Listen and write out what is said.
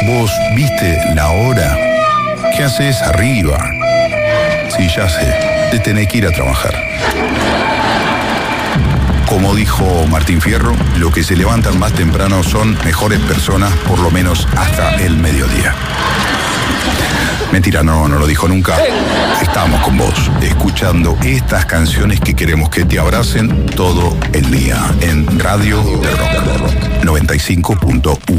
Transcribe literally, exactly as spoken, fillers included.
vos viste la hora. ¿Qué haces arriba? Sí, ya sé, te tenés que ir a trabajar. Como dijo Martín Fierro, los que se levantan más temprano son mejores personas, por lo menos hasta el mediodía. Mentira, no, no lo dijo nunca. Estamos con vos, escuchando estas canciones que queremos que te abracen todo el día en Radio de Rock noventa y cinco punto uno.